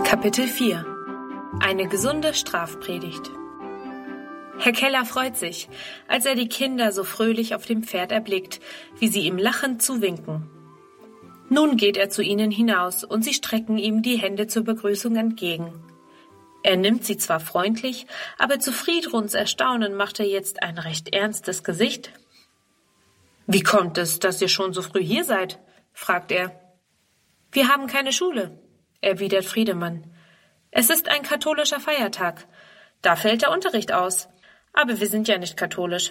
Kapitel 4 – Eine gesunde Strafpredigt. Herr Keller freut sich, als er die Kinder so fröhlich auf dem Pferd erblickt, wie sie ihm lachend zuwinken. Nun geht er zu ihnen hinaus und sie strecken ihm die Hände zur Begrüßung entgegen. Er nimmt sie zwar freundlich, aber zu Friedruns Erstaunen macht er jetzt ein recht ernstes Gesicht. »Wie kommt es, dass ihr schon so früh hier seid?« fragt er. »Wir haben keine Schule«, erwidert Friedemann. »Es ist ein katholischer Feiertag. Da fällt der Unterricht aus. Aber wir sind ja nicht katholisch.«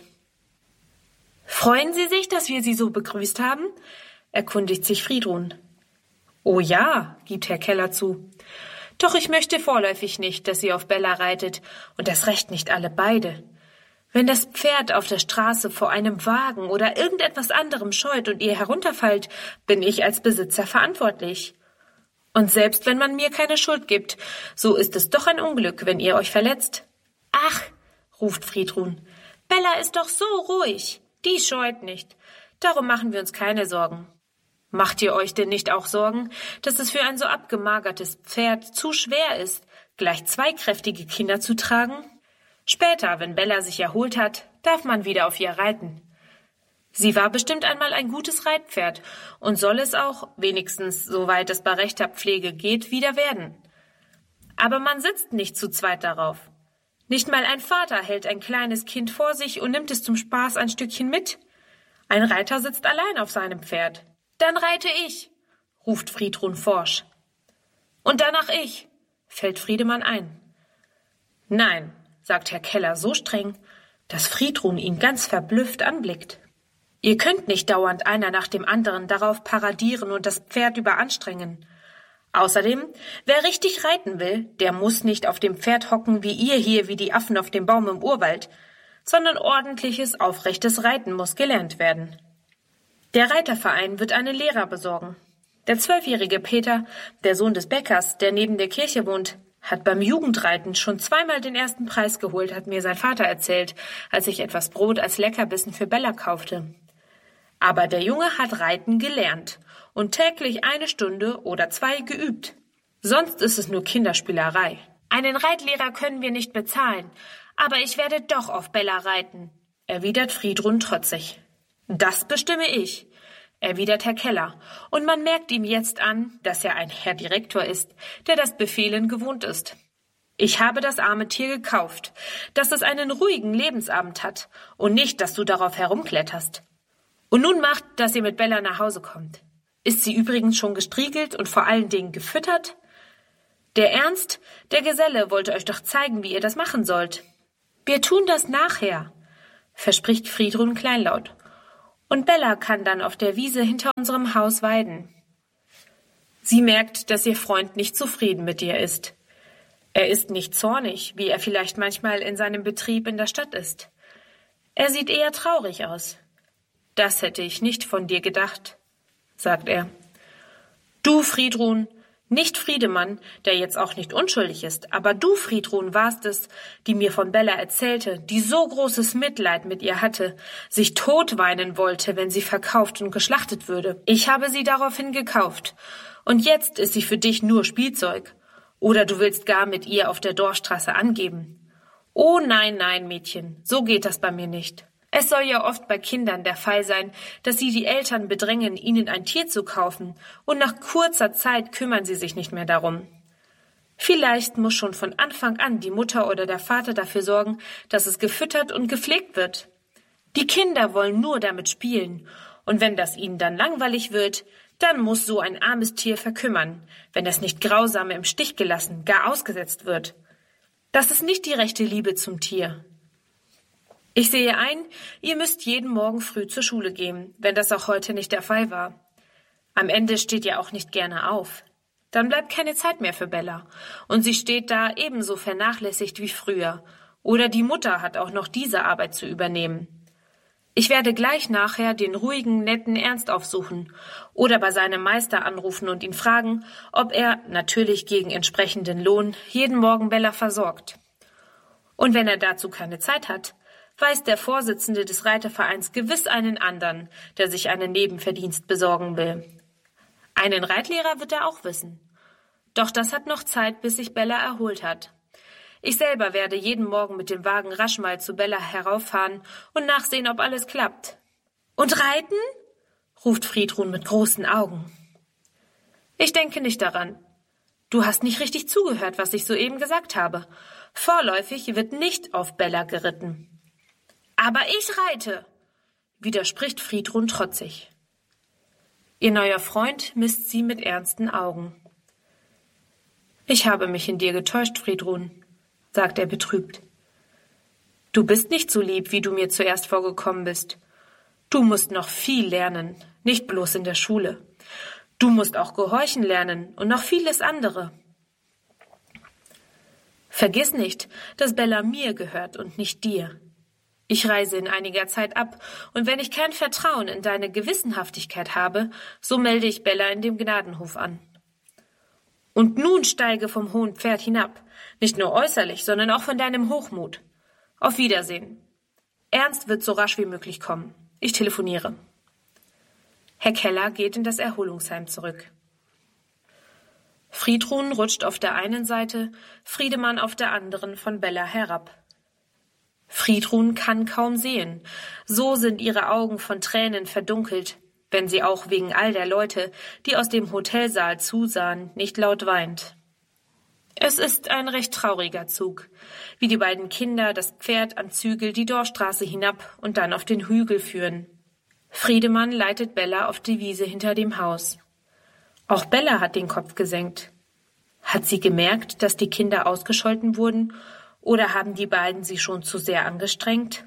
»Freuen Sie sich, dass wir Sie so begrüßt haben?« erkundigt sich Friedrun. »Oh ja«, gibt Herr Keller zu. »Doch ich möchte vorläufig nicht, dass sie auf Bella reitet, und das recht nicht alle beide. Wenn das Pferd auf der Straße vor einem Wagen oder irgendetwas anderem scheut und ihr herunterfällt, bin ich als Besitzer verantwortlich. Und selbst wenn man mir keine Schuld gibt, so ist es doch ein Unglück, wenn ihr euch verletzt.« »Ach«, ruft Friedrun, »Bella ist doch so ruhig. Die scheut nicht. Darum machen wir uns keine Sorgen.« »Macht ihr euch denn nicht auch Sorgen, dass es für ein so abgemagertes Pferd zu schwer ist, gleich 2 kräftige Kinder zu tragen? Später, wenn Bella sich erholt hat, darf man wieder auf ihr reiten. Sie war bestimmt einmal ein gutes Reitpferd und soll es auch, wenigstens soweit es bei rechter Pflege geht, wieder werden. Aber man sitzt nicht zu zweit darauf. Nicht mal ein Vater hält ein kleines Kind vor sich und nimmt es zum Spaß ein Stückchen mit. Ein Reiter sitzt allein auf seinem Pferd. »Dann reite ich«, ruft Friedrun forsch. »Und danach ich«, fällt Friedemann ein. »Nein«, sagt Herr Keller so streng, dass Friedrun ihn ganz verblüfft anblickt. »Ihr könnt nicht dauernd einer nach dem anderen darauf paradieren und das Pferd überanstrengen. Außerdem, wer richtig reiten will, der muss nicht auf dem Pferd hocken wie ihr hier wie die Affen auf dem Baum im Urwald, sondern ordentliches, aufrechtes Reiten muss gelernt werden. Der Reiterverein wird einen Lehrer besorgen. Der 12-jährige Peter, der Sohn des Bäckers, der neben der Kirche wohnt, hat beim Jugendreiten schon 2-mal den ersten Preis geholt, hat mir sein Vater erzählt, als ich etwas Brot als Leckerbissen für Bella kaufte. Aber der Junge hat Reiten gelernt und täglich 1 Stunde oder 2 geübt. Sonst ist es nur Kinderspielerei. Einen Reitlehrer können wir nicht bezahlen, aber ich werde doch auf Bella reiten«, erwidert Friedrun trotzig. »Das bestimme ich«, erwidert Herr Keller, und man merkt ihm jetzt an, dass er ein Herr Direktor ist, der das Befehlen gewohnt ist. »Ich habe das arme Tier gekauft, dass es einen ruhigen Lebensabend hat und nicht, dass du darauf herumkletterst. Und nun macht, dass ihr mit Bella nach Hause kommt. Ist sie übrigens schon gestriegelt und vor allen Dingen gefüttert? Der Ernst, der Geselle, wollte euch doch zeigen, wie ihr das machen sollt. Wir tun das nachher«, verspricht Friedrun kleinlaut. »Und Bella kann dann auf der Wiese hinter unserem Haus weiden.« Sie merkt, dass ihr Freund nicht zufrieden mit ihr ist. Er ist nicht zornig, wie er vielleicht manchmal in seinem Betrieb in der Stadt ist. Er sieht eher traurig aus. »Das hätte ich nicht von dir gedacht«, sagt er. »Du, Friedrun, nicht Friedemann, der jetzt auch nicht unschuldig ist, aber du, Friedrun, warst es, die mir von Bella erzählte, die so großes Mitleid mit ihr hatte, sich totweinen wollte, wenn sie verkauft und geschlachtet würde. Ich habe sie daraufhin gekauft, und jetzt ist sie für dich nur Spielzeug. Oder du willst gar mit ihr auf der Dorfstraße angeben. Oh nein, nein, Mädchen, so geht das bei mir nicht. Es soll ja oft bei Kindern der Fall sein, dass sie die Eltern bedrängen, ihnen ein Tier zu kaufen, und nach kurzer Zeit kümmern sie sich nicht mehr darum. Vielleicht muss schon von Anfang an die Mutter oder der Vater dafür sorgen, dass es gefüttert und gepflegt wird. Die Kinder wollen nur damit spielen, und wenn das ihnen dann langweilig wird, dann muss so ein armes Tier verkümmern, wenn es nicht grausam im Stich gelassen, gar ausgesetzt wird. Das ist nicht die rechte Liebe zum Tier. Ich sehe ein, ihr müsst jeden Morgen früh zur Schule gehen, wenn das auch heute nicht der Fall war. Am Ende steht ihr auch nicht gerne auf. Dann bleibt keine Zeit mehr für Bella, und sie steht da ebenso vernachlässigt wie früher, oder die Mutter hat auch noch diese Arbeit zu übernehmen. Ich werde gleich nachher den ruhigen, netten Ernst aufsuchen oder bei seinem Meister anrufen und ihn fragen, ob er, natürlich gegen entsprechenden Lohn, jeden Morgen Bella versorgt. Und wenn er dazu keine Zeit hat, weiß der Vorsitzende des Reitervereins gewiss einen anderen, der sich einen Nebenverdienst besorgen will. Einen Reitlehrer wird er auch wissen. Doch das hat noch Zeit, bis sich Bella erholt hat. Ich selber werde jeden Morgen mit dem Wagen rasch mal zu Bella herauffahren und nachsehen, ob alles klappt. Und reiten? Ruft Friedrun mit großen Augen. Ich denke nicht daran. Du hast nicht richtig zugehört, was ich soeben gesagt habe. Vorläufig wird nicht auf Bella geritten. Aber ich reite, widerspricht Friedrun trotzig. Ihr neuer Freund misst sie mit ernsten Augen. Ich habe mich in dir getäuscht, Friedrun, sagt er betrübt. Du bist nicht so lieb, wie du mir zuerst vorgekommen bist. Du musst noch viel lernen, nicht bloß in der Schule. Du musst auch gehorchen lernen und noch vieles andere. Vergiss nicht, dass Bella mir gehört und nicht dir. Ich reise in einiger Zeit ab, und wenn ich kein Vertrauen in deine Gewissenhaftigkeit habe, so melde ich Bella in dem Gnadenhof an. Und nun steige vom hohen Pferd hinab, nicht nur äußerlich, sondern auch von deinem Hochmut. Auf Wiedersehen. Ernst wird so rasch wie möglich kommen. Ich telefoniere. Herr Keller geht in das Erholungsheim zurück. Friedrun rutscht auf der einen Seite, Friedemann auf der anderen von Bella herab. Friedrun kann kaum sehen. So sind ihre Augen von Tränen verdunkelt, wenn sie auch wegen all der Leute, die aus dem Hotelsaal zusahen, nicht laut weint. Es ist ein recht trauriger Zug, wie die beiden Kinder das Pferd am Zügel die Dorfstraße hinab und dann auf den Hügel führen. Friedemann leitet Bella auf die Wiese hinter dem Haus. Auch Bella hat den Kopf gesenkt. Hat sie gemerkt, dass die Kinder ausgescholten wurden, oder haben die beiden sie schon zu sehr angestrengt?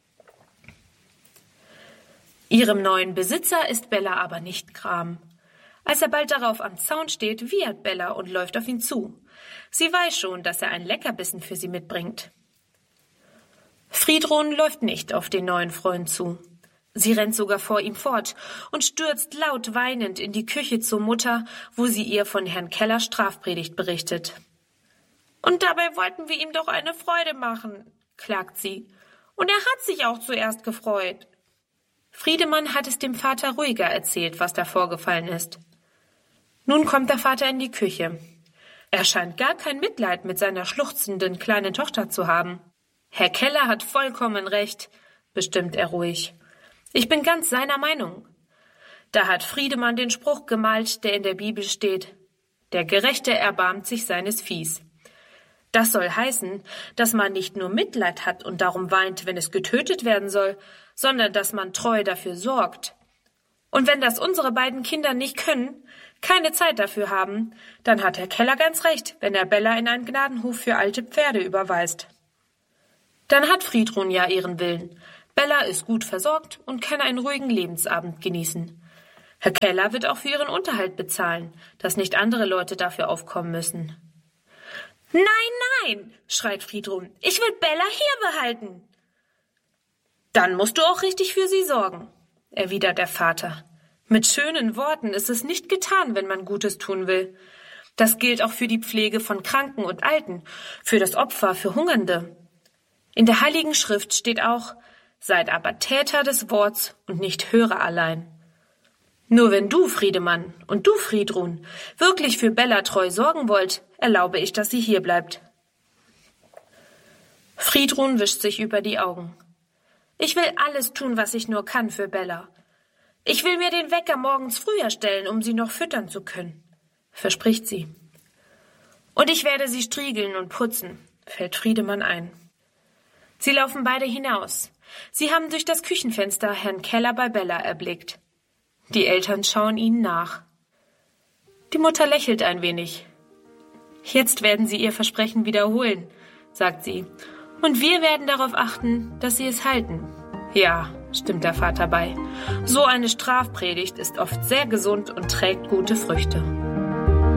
Ihrem neuen Besitzer ist Bella aber nicht gram. Als er bald darauf am Zaun steht, wiehert Bella und läuft auf ihn zu. Sie weiß schon, dass er ein Leckerbissen für sie mitbringt. Friedrun läuft nicht auf den neuen Freund zu. Sie rennt sogar vor ihm fort und stürzt laut weinend in die Küche zur Mutter, wo sie ihr von Herrn Keller Strafpredigt berichtet. Und dabei wollten wir ihm doch eine Freude machen, klagt sie. Und er hat sich auch zuerst gefreut. Friedemann hat es dem Vater ruhiger erzählt, was da vorgefallen ist. Nun kommt der Vater in die Küche. Er scheint gar kein Mitleid mit seiner schluchzenden kleinen Tochter zu haben. Herr Keller hat vollkommen recht, bestimmt er ruhig. Ich bin ganz seiner Meinung. Da hat Friedemann den Spruch gemalt, der in der Bibel steht: Der Gerechte erbarmt sich seines Viehs. Das soll heißen, dass man nicht nur Mitleid hat und darum weint, wenn es getötet werden soll, sondern dass man treu dafür sorgt. Und wenn das unsere beiden Kinder nicht können, keine Zeit dafür haben, dann hat Herr Keller ganz recht, wenn er Bella in einen Gnadenhof für alte Pferde überweist. Dann hat Friedrun ja ihren Willen. Bella ist gut versorgt und kann einen ruhigen Lebensabend genießen. Herr Keller wird auch für ihren Unterhalt bezahlen, dass nicht andere Leute dafür aufkommen müssen. Nein, nein, schreit Friedrun, ich will Bella hier behalten. Dann musst du auch richtig für sie sorgen, erwidert der Vater. Mit schönen Worten ist es nicht getan, wenn man Gutes tun will. Das gilt auch für die Pflege von Kranken und Alten, für das Opfer, für Hungernde. In der Heiligen Schrift steht auch: Seid aber Täter des Worts und nicht Hörer allein. Nur wenn du, Friedemann, und du, Friedrun, wirklich für Bella treu sorgen wollt, erlaube ich, dass sie hier bleibt. Friedrun wischt sich über die Augen. Ich will alles tun, was ich nur kann für Bella. Ich will mir den Wecker morgens früher stellen, um sie noch füttern zu können, verspricht sie. Und ich werde sie striegeln und putzen, fällt Friedemann ein. Sie laufen beide hinaus. Sie haben durch das Küchenfenster Herrn Keller bei Bella erblickt. Die Eltern schauen ihnen nach. Die Mutter lächelt ein wenig. Jetzt werden sie ihr Versprechen wiederholen, sagt sie. Und wir werden darauf achten, dass sie es halten. Ja, stimmt der Vater bei. So eine Strafpredigt ist oft sehr gesund und trägt gute Früchte.